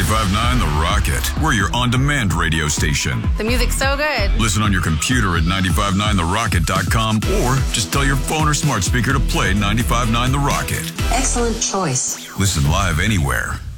95.9 The Rocket. We're your on-demand radio station. The music's so good. Listen on your computer at 959therocket.com or just tell your phone or smart speaker to play 95.9 The Rocket. Excellent choice. Listen live anywhere